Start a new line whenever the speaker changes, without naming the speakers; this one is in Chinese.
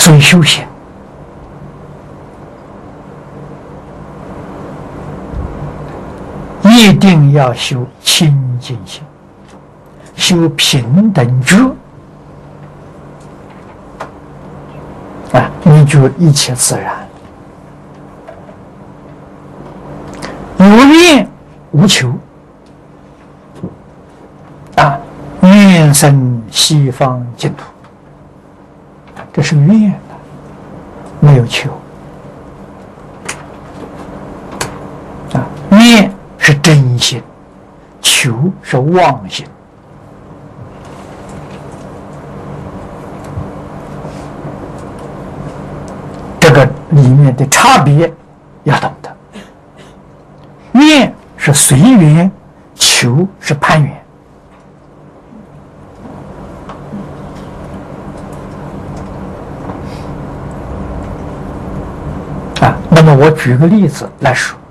所以修行一定要修清净心，修平等觉啊，你觉一切自然，有愿无求啊，愿生西方净土，这是愿的，没有求啊，愿是真心，求是妄心。这个里面的差别要懂得，愿是随缘，求是攀缘。啊，那么我举个例子来说，